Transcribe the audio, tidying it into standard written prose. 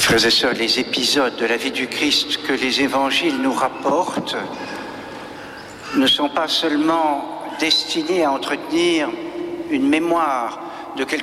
Frères et sœurs, les épisodes de la vie du Christ que les évangiles nous rapportent ne sont pas seulement destinés à entretenir une mémoire de quelque